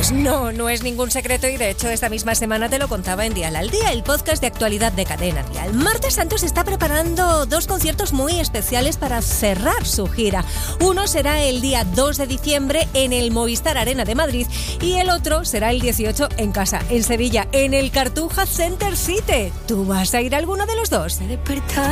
Pues no es ningún secreto y de hecho esta misma semana te lo contaba en Dial al Día, el podcast de actualidad de Cadena Dial. Marta Santos está preparando 2 conciertos muy especiales para cerrar su gira. Uno será el día 2 de diciembre en el Movistar Arena de Madrid y el otro será el 18 en casa, en Sevilla, en el Cartuja Center City. ¿Tú vas a ir a alguno de los dos?